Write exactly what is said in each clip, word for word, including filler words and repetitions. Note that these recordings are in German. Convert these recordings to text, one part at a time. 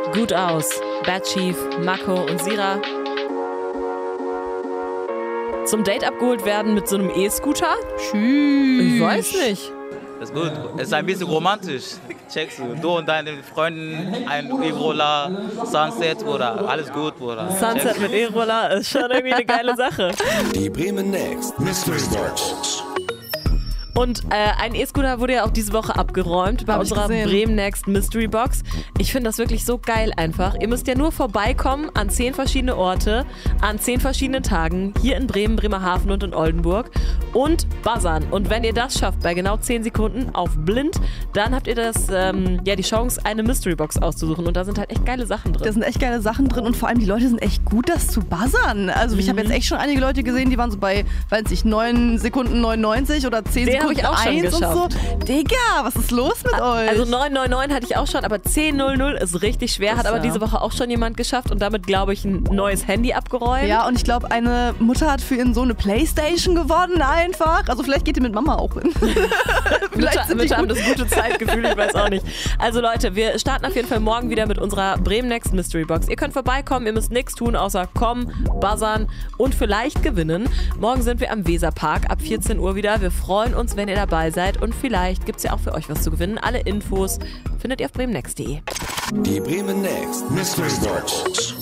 gut aus. Bad Chief, Mako und Sira. Zum Date abgeholt werden mit so einem E-Scooter? Tschüss. Ich weiß nicht. Das ist gut. Es ist ein bisschen romantisch. Checkst du. Du und deine Freunden, ein E-Roller, Sunset, Bruder. Alles gut, Bruder. Sunset mit E-Roller ist schon irgendwie eine geile Sache. Die Bremen Next Mystery Box. Und äh, ein E-Scooter wurde ja auch diese Woche abgeräumt bei Hab ich unserer gesehen. Bremen Next Mystery Box. Ich finde das wirklich so geil einfach. Ihr müsst ja nur vorbeikommen an zehn verschiedene Orte, an zehn verschiedenen Tagen, hier in Bremen, Bremerhaven und in Oldenburg und buzzern. Und wenn ihr das schafft, bei genau zehn Sekunden auf blind, dann habt ihr das, ähm, ja, die Chance, eine Mystery Box auszusuchen. Und da sind halt echt geile Sachen drin. Da sind echt geile Sachen drin und vor allem die Leute sind echt gut, das zu buzzern. Also ich habe jetzt echt schon einige Leute gesehen, die waren so bei, weiß nicht, neun Sekunden neunundneunzig oder zehn Den hab Sekunden ich auch schon eins und so. geschafft. Digga, was ist los mit euch? Also neun neun neun hatte ich auch schon, aber zehn null null ist richtig schwer, hat aber ja. diese Woche auch schon jemand geschafft und damit, glaube ich, ein neues Handy abgeräumt. Ja, und ich glaube, eine Mutter hat für ihren Sohn eine Playstation gewonnen einfach. Also vielleicht geht ihr mit Mama auch hin. Mütter, sind die Mütter haben gut. das gute Zeitgefühl, ich weiß auch nicht. Also Leute, wir starten auf jeden Fall morgen wieder mit unserer Bremen Next Mystery Box. Ihr könnt vorbeikommen, ihr müsst nichts tun, außer kommen, buzzern und vielleicht gewinnen. Morgen sind wir am Weserpark ab vierzehn Uhr wieder. Wir freuen uns, wenn ihr dabei seid und vielleicht gibt es ja auch für euch was zu gewinnen. Alle Infos findet ihr auf bremennext punkt de. Die Bremen Next Mystery Box.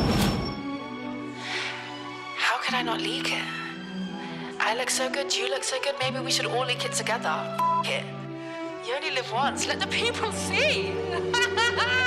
How could I not leak it? I look so good, you look so good, maybe we should all leak it together. F- it. You only live once, let the people see.